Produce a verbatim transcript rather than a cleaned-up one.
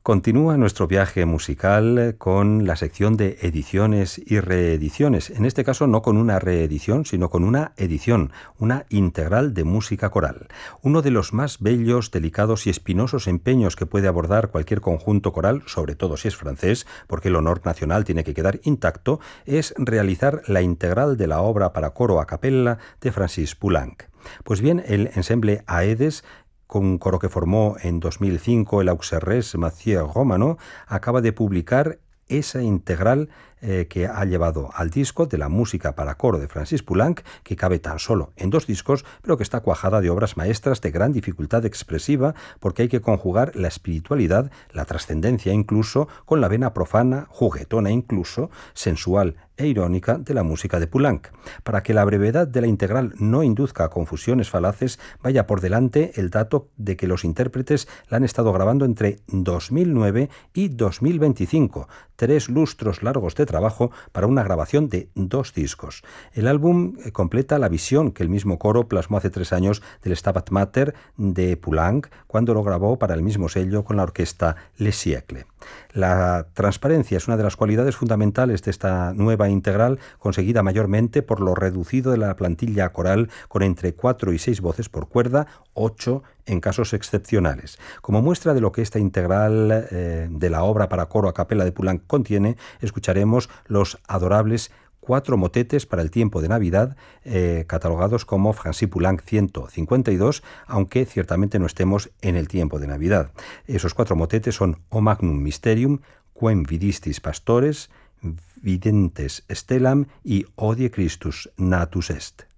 Continúa nuestro viaje musical con la sección de ediciones y reediciones. En este caso no con una reedición, sino con una edición, una integral de música coral. Uno de los más bellos, delicados y espinosos empeños que puede abordar cualquier conjunto coral, sobre todo si es francés, porque el honor nacional tiene que quedar intacto, es realizar la integral de la obra para coro a capella de Francis Poulenc. Pues bien, el ensemble Aedes, con un coro que formó en dos mil cinco el Auxerrès Mathieu Romano, acaba de publicar esa integral eh, que ha llevado al disco de la música para coro de Francis Poulenc, que cabe tan solo en dos discos, pero que está cuajada de obras maestras de gran dificultad expresiva, porque hay que conjugar la espiritualidad, la trascendencia incluso, con la vena profana, juguetona incluso, sensual e irónica de la música de Poulenc. Para que la brevedad de la integral no induzca a confusiones falaces, vaya por delante el dato de que los intérpretes la han estado grabando entre dos mil nueve y dos mil veinticinco, tres lustros largos de trabajo para una grabación de dos discos. El álbum completa la visión que el mismo coro plasmó hace tres años del Stabat Mater de Poulenc, cuando lo grabó para el mismo sello con la orquesta Les Siècles. La transparencia es una de las cualidades fundamentales de esta nueva integral, conseguida mayormente por lo reducido de la plantilla coral, con entre cuatro y seis voces por cuerda, ocho en casos excepcionales. Como muestra de lo que esta integral eh, de la obra para coro a capella de Poulenc contiene, escucharemos los adorables cuatro motetes para el tiempo de Navidad, eh, catalogados como Francis Poulenc ciento cincuenta y dos, aunque ciertamente no estemos en el tiempo de Navidad. Esos cuatro motetes son O Magnum Mysterium, Quem Vidistis Pastores, Videntes Stellam y Odie Christus Natus Est.